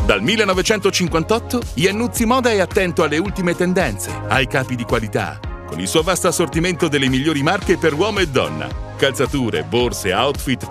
Dal 1958, Iannuzzi Moda è attento alle ultime tendenze, ai capi di qualità, con il suo vasto assortimento delle migliori marche per uomo e donna. Calzature, borse, outfit